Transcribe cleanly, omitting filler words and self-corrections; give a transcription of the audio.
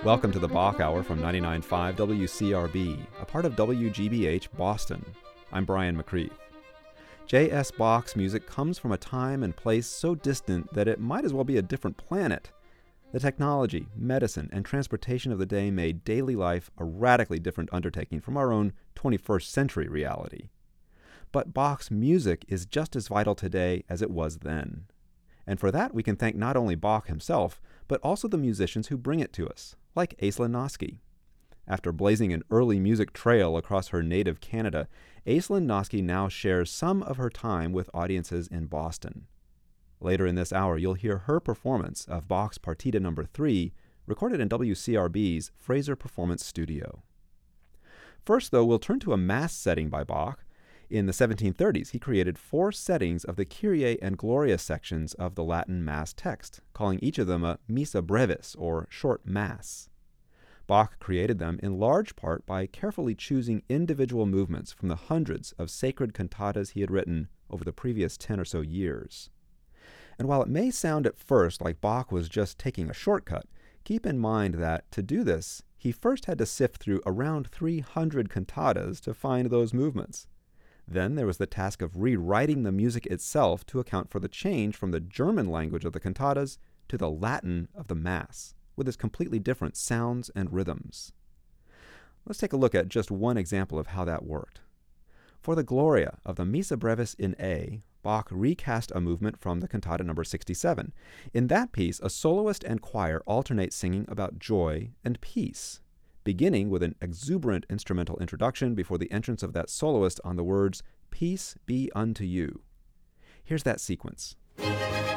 Welcome to the Bach Hour from 99.5 WCRB, a part of WGBH Boston. I'm Brian McCreath. J.S. Bach's music comes from a time and place so distant that it might as well be a different planet. The technology, medicine, and transportation of the day made daily life a radically different undertaking from our own 21st century reality. But Bach's music is just as vital today as it was then. And for that we can thank not only Bach himself, but also the musicians who bring it to us, like Aislinn Noske. After blazing an early music trail across her native Canada, Aislinn Noske now shares some of her time with audiences in Boston. Later in this hour, you'll hear her performance of Bach's Partita No. 3, recorded in WCRB's Fraser Performance Studio. First, though, we'll turn to a Mass setting by Bach. In the 1730s, he created 4 settings of the Kyrie and Gloria sections of the Latin Mass text, calling each of them a Missa Brevis, or short Mass. Bach created them in large part by carefully choosing individual movements from the hundreds of sacred cantatas he had written over the previous 10 or so years. And while it may sound at first like Bach was just taking a shortcut, keep in mind that to do this, he first had to sift through around 300 cantatas to find those movements. Then there was the task of rewriting the music itself to account for the change from the German language of the cantatas to the Latin of the Mass, with its completely different sounds and rhythms. Let's take a look at just one example of how that worked. For the Gloria of the Missa Brevis in A, Bach recast a movement from the cantata No. 67. In that piece, a soloist and choir alternate singing about joy and peace, beginning with an exuberant instrumental introduction before the entrance of that soloist on the words, "Peace be unto you." Here's that sequence.